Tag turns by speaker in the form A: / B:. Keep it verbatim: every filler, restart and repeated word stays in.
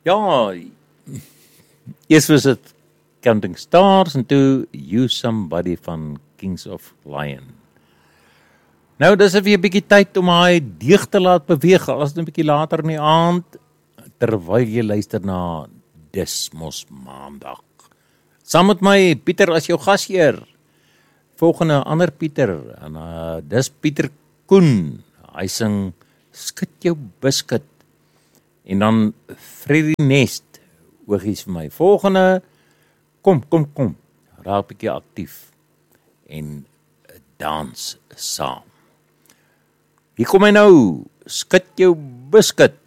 A: Ja, eers was dit Counting Stars en toe You Somebody van Kings of Lion. Nou, dis weer 'n bietjie tyd om hy deeg te laat beweeg, al is dit 'n bietjie later in die aand, terwyl jy luister na Dis Mos Maandag. Saam met my, Pieter, as jou gasheer. Volgende ander Pieter, en uh, dis Pieter Koen. Hy sing Skit jou biscuit. En dan Freddy Nest, oogies vir my. Volgende, kom, kom, kom, raak bietjie aktief en dans saam. Hier kom hy nou, skit jou biscuit.